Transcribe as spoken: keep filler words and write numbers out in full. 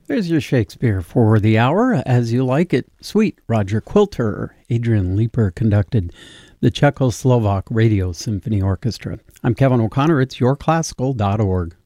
There's your Shakespeare for the hour, As You Like It. Sweet, Roger Quilter. Adrian Leeper conducted the Czechoslovak Radio Symphony Orchestra. I'm Kevin O'Connor. It's your classical dot org.